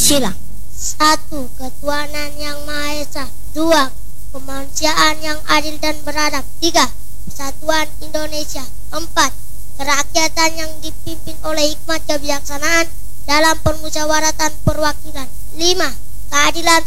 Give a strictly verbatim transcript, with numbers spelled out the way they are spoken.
Pancasila. Satu, ketuhanan yang Maha Esa. Dua, kemanusiaan yang adil dan beradab. Tiga, persatuan Indonesia. Empat, kerakyatan yang dipimpin oleh hikmat kebijaksanaan dalam permusyawaratan perwakilan. Lima, keadilan